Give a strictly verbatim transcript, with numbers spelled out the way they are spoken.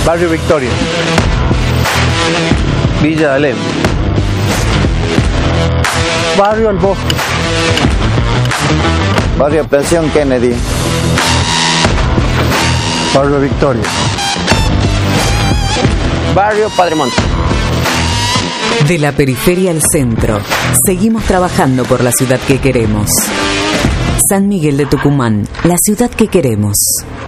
Barrio Victoria. Villa Alem. Barrio El Bosque. Barrio Pensión Kennedy. Barrio Victoria. Barrio Padre Monte. De la periferia al centro, seguimos trabajando por la ciudad que queremos. San Miguel de Tucumán, la ciudad que queremos.